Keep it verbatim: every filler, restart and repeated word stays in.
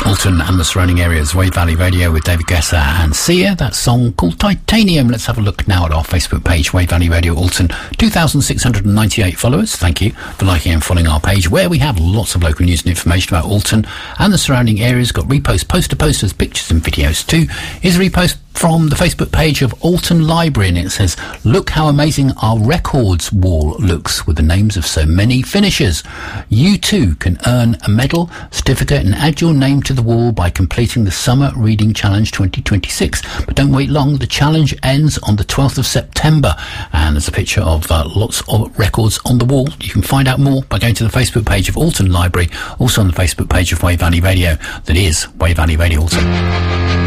Alton and the surrounding areas, Wave Valley Radio with David Gesser and Sia. That song called Titanium. Let's have a look now at our Facebook page, Wave Valley Radio Alton. two thousand six hundred ninety-eight followers. Thank you for liking and following our page, where we have lots of local news and information about Alton and the surrounding areas. Got reposts, poster posters, pictures and videos too. Here's a repost from the Facebook page of Alton Library, and it says, look how amazing our records wall looks with the names of so many finishers. You too can earn a medal, certificate and add your name to the wall by completing the Summer Reading Challenge twenty twenty-six. But don't wait long, the challenge ends on the twelfth of September, and there's a picture of uh, lots of records on the wall. You can find out more by going to the Facebook page of Alton Library, also on the Facebook page of Wave Valley Radio, that is Wave Valley Radio Alton.